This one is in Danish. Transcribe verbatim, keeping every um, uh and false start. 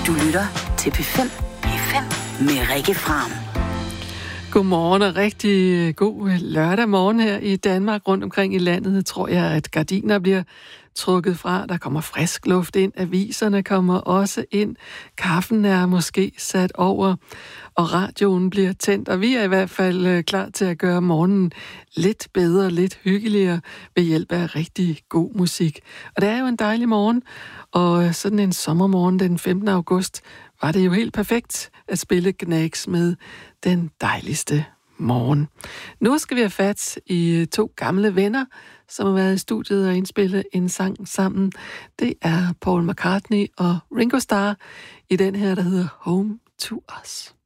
Du lytter til P fem. P fem med Rikke Fram. Godmorgen og rigtig god lørdag morgen her i Danmark. Rundt omkring i landet tror jeg, at gardiner bliver trukket fra. Der kommer frisk luft ind. Aviserne kommer også ind. Kaffen er måske sat over. Og radioen bliver tændt. Og vi er i hvert fald klar til at gøre morgenen lidt bedre, lidt hyggeligere ved hjælp af rigtig god musik. Og det er jo en dejlig morgen. Og sådan en sommermorgen den femtende august var det jo helt perfekt at spille Gnags med Den Dejligste Morgen. Nu skal vi have fat i to gamle venner, som har været i studiet og indspillet en sang sammen. Det er Paul McCartney og Ringo Starr i den her, der hedder Home to Us.